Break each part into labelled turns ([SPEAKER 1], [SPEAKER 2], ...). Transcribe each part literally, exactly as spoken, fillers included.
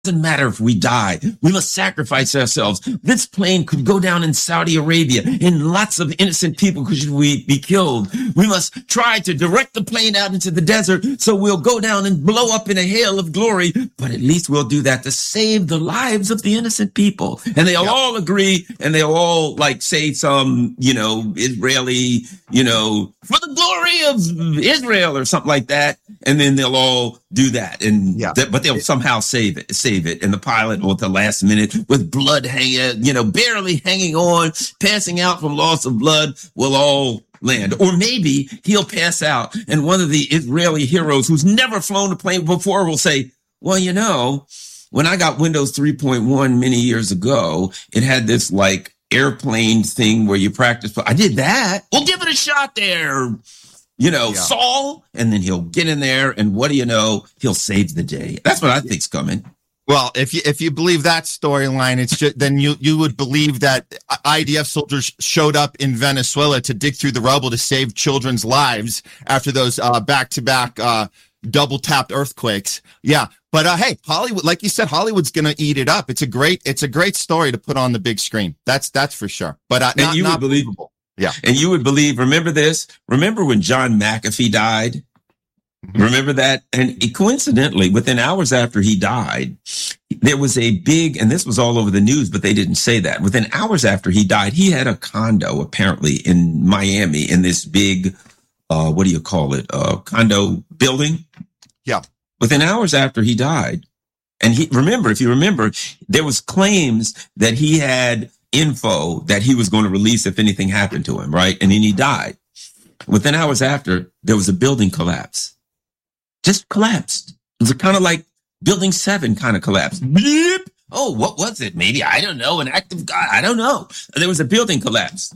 [SPEAKER 1] doesn't matter if we die. We must sacrifice ourselves. This plane could go down in Saudi Arabia and lots of innocent people could we be killed. We must try to direct the plane out into the desert so we'll go down and blow up in a hail of glory. But at least we'll do that to save the lives of the innocent people. And they'll yep. all agree and they'll all like say some, you know, Israeli, you know, for the glory of Israel or something like that. And then they'll all do that. And
[SPEAKER 2] yeah.
[SPEAKER 1] th- but they'll somehow save it. Save it, and the pilot at the last minute with blood hanging, you know, barely hanging on, passing out from loss of blood, will all land. Or maybe he'll pass out, and one of the Israeli heroes who's never flown a plane before will say, well, you know, when I got Windows three point one many years ago, it had this like airplane thing where you practice. I did that. We'll give it a shot there. You know, yeah. Saul, and then he'll get in there, and what do you know? He'll save the day. That's what I think's coming.
[SPEAKER 2] Well, if you if you believe that storyline, it's just, then you you would believe that I D F soldiers showed up in Venezuela to dig through the rubble to save children's lives after those uh, back-to-back uh, double-tapped earthquakes. Yeah, but uh, hey, Hollywood, like you said, Hollywood's gonna eat it up. It's a great it's a great story to put on the big screen. That's that's for sure. But uh, not,
[SPEAKER 1] you
[SPEAKER 2] not
[SPEAKER 1] would believe,
[SPEAKER 2] believable. Yeah,
[SPEAKER 1] and you would believe. Remember this? Remember when John McAfee died? Mm-hmm. Remember that? And coincidentally, within hours after he died, there was a big, and this was all over the news, but they didn't say that. Within hours after he died, he had a condo apparently in Miami in this big, uh, what do you call it? Uh, condo building.
[SPEAKER 2] Yeah.
[SPEAKER 1] Within hours after he died. And he, remember, if you remember, there was claims that he had info that he was going to release if anything happened to him, right? And then he died. Within hours after, there was a building collapse. Just collapsed. It was kind of like Building seven kind of collapsed. Bleep. Oh, what was it? Maybe, I don't know, an act of God. I don't know. There was a building collapse.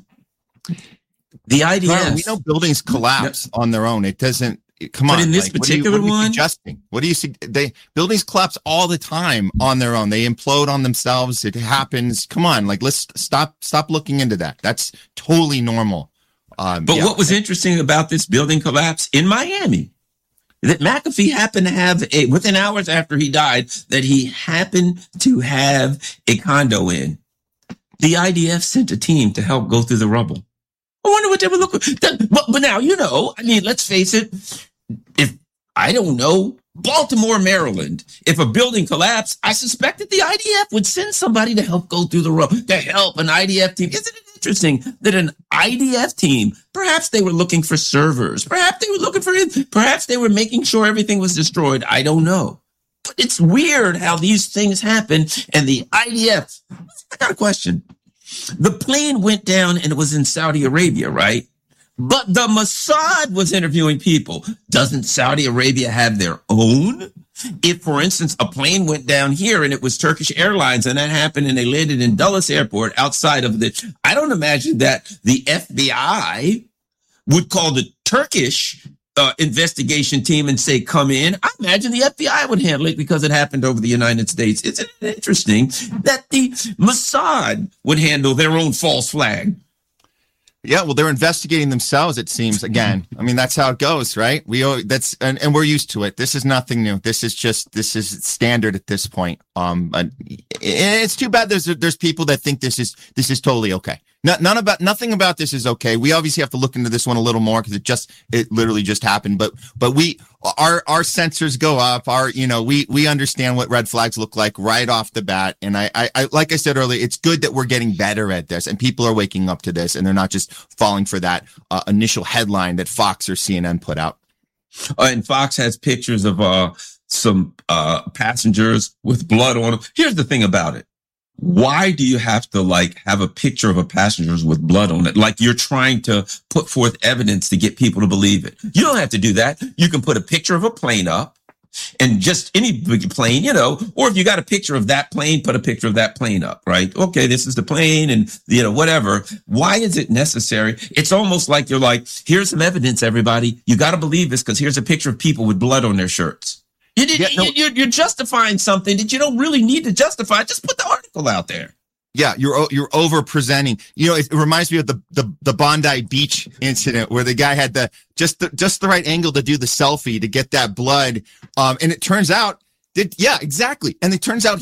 [SPEAKER 1] The idea
[SPEAKER 2] is... We know buildings collapse no. on their own. It doesn't... Come on.
[SPEAKER 1] But in this
[SPEAKER 2] like,
[SPEAKER 1] particular
[SPEAKER 2] what you, what
[SPEAKER 1] one...
[SPEAKER 2] Adjusting? What do you see? They Buildings collapse all the time on their own. They implode on themselves. It happens. Come on. Like, let's stop, stop looking into that. That's totally normal. Um,
[SPEAKER 1] but
[SPEAKER 2] yeah.
[SPEAKER 1] what was interesting about this building collapse in Miami, that McAfee happened to have a, within hours after he died, that he happened to have a condo in. The I D F sent a team to help go through the rubble. I wonder what they were looking for. But, but now, you know, I mean, let's face it. If, I don't know, Baltimore, Maryland, if a building collapsed, I suspect that the I D F would send somebody to help go through the rubble, to help an I D F team. Isn't it interesting that an I D F team, perhaps they were looking for servers, perhaps they were looking for it, perhaps they were making sure everything was destroyed. I don't know. But it's weird how these things happen. And the I D F, I got a question. The plane went down and it was in Saudi Arabia, right? But the Mossad was interviewing people. Doesn't Saudi Arabia have their own? If, for instance, a plane went down here and it was Turkish Airlines and that happened and they landed in Dulles Airport outside of the, I don't imagine that the F B I would call the Turkish uh, investigation team and say, come in. I imagine the F B I would handle it because it happened over the United States. Isn't it interesting that the Mossad would handle their own false flag?
[SPEAKER 2] Yeah, well, they're investigating themselves, it seems. Again, I mean, that's how it goes, right? We that's and, and we're used to it. This is nothing new. This is just this is standard at this point. Um, and it's too bad there's there's people that think this is this is totally okay. None, none about nothing about this is okay. We obviously have to look into this one a little more because it just it literally just happened. But but we our our sensors go up. Our you know we we understand what red flags look like right off the bat. And I I, I like I said earlier, it's good that we're getting better at this and people are waking up to this and they're not just falling for that uh, initial headline that Fox or C N N put out.
[SPEAKER 1] Uh, and Fox has pictures of uh some uh passengers with blood on them. Here's the thing about it. Why do you have to like have a picture of a passenger with blood on it? Like you're trying to put forth evidence to get people to believe it. You don't have to do that. You can put a picture of a plane up and just any big plane, you know, or if you got a picture of that plane, put a picture of that plane up, right? Okay, this is the plane and, you know, whatever. Why is it necessary? It's almost like you're like, here's some evidence, everybody. You got to believe this because here's a picture of people with blood on their shirts. You did, yeah, no. you're, you're justifying something that you don't really need to justify. Just put the article out there.
[SPEAKER 2] Yeah, you're you're over presenting. You know, it, it reminds me of the, the the Bondi Beach incident where the guy had the just the just the right angle to do the selfie to get that blood. Um, and it turns out that yeah, exactly. And it turns out